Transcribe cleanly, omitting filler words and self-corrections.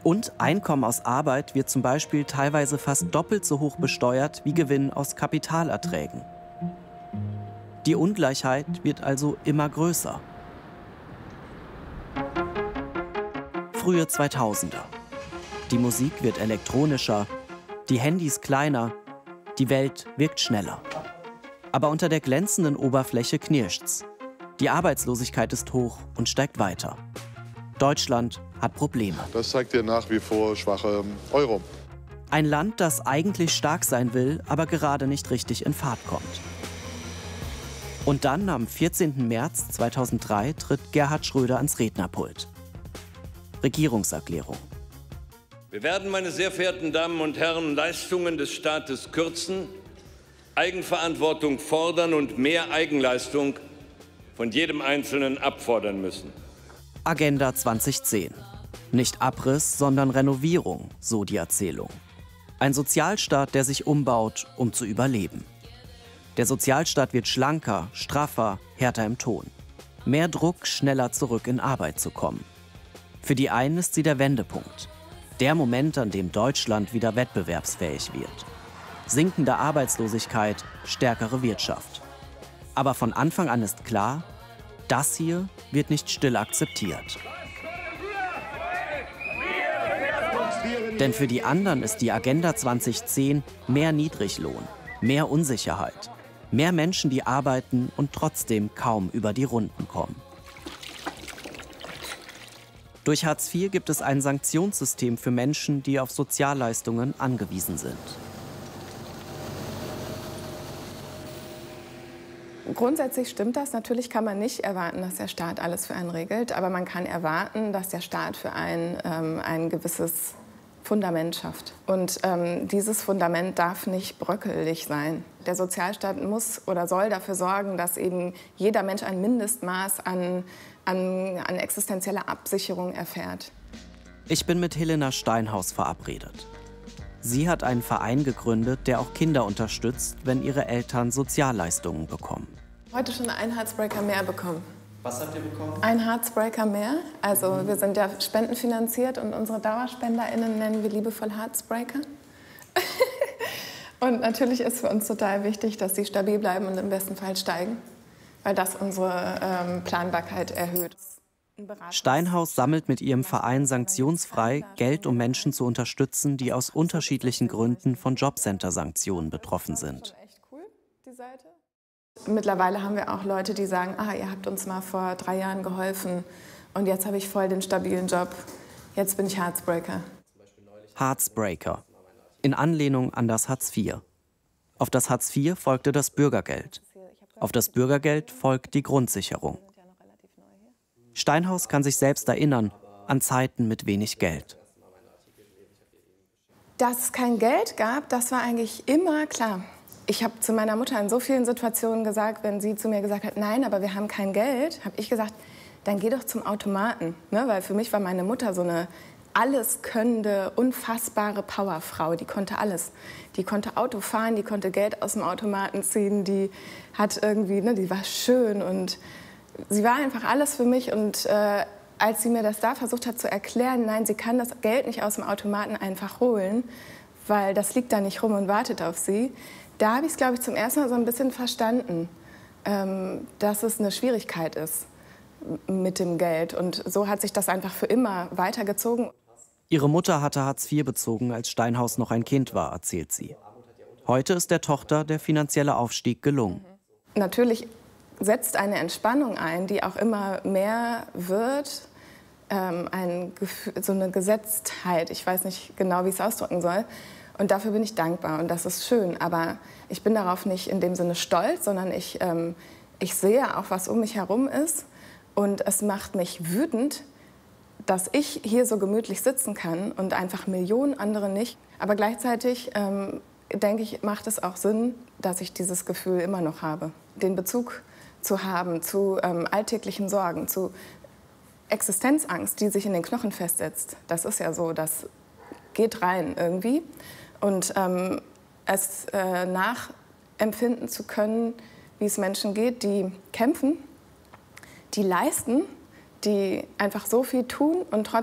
Und Einkommen aus Arbeit wird zum Beispiel teilweise fast doppelt so hoch besteuert wie Gewinn aus Kapitalerträgen. Die Ungleichheit wird also immer größer. Frühe 2000er. Die Musik wird elektronischer, die Handys kleiner, die Welt wirkt schneller. Aber unter der glänzenden Oberfläche knirscht's. Die Arbeitslosigkeit ist hoch und steigt weiter. Deutschland hat Probleme. Das zeigt dir nach wie vor schwache Euro. Ein Land, das eigentlich stark sein will, aber gerade nicht richtig in Fahrt kommt. Und dann, am 14. März 2003, tritt Gerhard Schröder ans Rednerpult. Regierungserklärung. Wir werden, meine sehr verehrten Damen und Herren, Leistungen des Staates kürzen, Eigenverantwortung fordern und mehr Eigenleistung von jedem Einzelnen abfordern müssen. Agenda 2010. Nicht Abriss, sondern Renovierung, so die Erzählung. Ein Sozialstaat, der sich umbaut, um zu überleben. Der Sozialstaat wird schlanker, straffer, härter im Ton. Mehr Druck, schneller zurück in Arbeit zu kommen. Für die einen ist sie der Wendepunkt. Der Moment, an dem Deutschland wieder wettbewerbsfähig wird. Sinkende Arbeitslosigkeit, stärkere Wirtschaft. Aber von Anfang an ist klar, das hier wird nicht still akzeptiert. Denn für die anderen ist die Agenda 2010 mehr Niedriglohn, mehr Unsicherheit, mehr Menschen, die arbeiten und trotzdem kaum über die Runden kommen. Durch Hartz IV gibt es ein Sanktionssystem für Menschen, die auf Sozialleistungen angewiesen sind. Grundsätzlich stimmt das. Natürlich kann man nicht erwarten, dass der Staat alles für einen regelt. Aber man kann erwarten, dass der Staat für einen ein gewisses Fundament schafft. Und dieses Fundament darf nicht bröckelig sein. Der Sozialstaat muss oder soll dafür sorgen, dass eben jeder Mensch ein Mindestmaß an existenzieller Absicherung erfährt. Ich bin mit Helena Steinhaus verabredet. Sie hat einen Verein gegründet, der auch Kinder unterstützt, wenn ihre Eltern Sozialleistungen bekommen. Heute schon einen Heartbreaker mehr bekommen. Was habt ihr bekommen? Ein Heartbreaker mehr. Also wir sind ja spendenfinanziert und unsere DauerspenderInnen nennen wir liebevoll Heartbreaker. Und natürlich ist für uns total wichtig, dass sie stabil bleiben und im besten Fall steigen, weil das unsere Planbarkeit erhöht. Steinhaus sammelt mit ihrem Verein sanktionsfrei Geld, um Menschen zu unterstützen, die aus unterschiedlichen Gründen von Jobcenter-Sanktionen betroffen sind. Mittlerweile haben wir auch Leute, die sagen, ihr habt uns mal vor 3 Jahren geholfen und jetzt habe ich voll den stabilen Job, jetzt bin ich Heartbreaker. Heartbreaker, in Anlehnung an das Hartz IV. Auf das Hartz IV folgte das Bürgergeld. Auf das Bürgergeld folgt die Grundsicherung. Steinhaus kann sich selbst erinnern an Zeiten mit wenig Geld. Dass es kein Geld gab, das war eigentlich immer klar. Ich habe zu meiner Mutter in so vielen Situationen gesagt, wenn sie zu mir gesagt hat, nein, aber wir haben kein Geld, habe ich gesagt, dann geh doch zum Automaten. Ne? Weil für mich war meine Mutter so eine alleskönnende, unfassbare Powerfrau. Die konnte alles. Die konnte Auto fahren, die konnte Geld aus dem Automaten ziehen, die hat irgendwie, die war schön und sie war einfach alles für mich. Und als sie mir das da versucht hat zu erklären, nein, sie kann das Geld nicht aus dem Automaten einfach holen, weil das liegt da nicht rum und wartet auf sie, da habe ich es, glaube ich, zum ersten Mal so ein bisschen verstanden, dass es eine Schwierigkeit ist mit dem Geld. Und so hat sich das einfach für immer weitergezogen. Ihre Mutter hatte Hartz IV bezogen, als Steinhaus noch ein Kind war, erzählt sie. Heute ist der Tochter der finanzielle Aufstieg gelungen. Natürlich setzt eine Entspannung ein, die auch immer mehr wird. So eine Gesetztheit, ich weiß nicht genau, wie ich es ausdrücken soll. Und dafür bin ich dankbar und das ist schön. Aber ich bin darauf nicht in dem Sinne stolz, sondern ich sehe auch, was um mich herum ist. Und es macht mich wütend, dass ich hier so gemütlich sitzen kann und einfach Millionen andere nicht. Aber gleichzeitig, denke ich, macht es auch Sinn, dass ich dieses Gefühl immer noch habe. Den Bezug zu haben zu alltäglichen Sorgen, zu Existenzangst, die sich in den Knochen festsetzt. Das ist ja so, das geht rein irgendwie. Und es nachempfinden zu können, wie es Menschen geht, die kämpfen, die leisten, die einfach so viel tun und trotzdem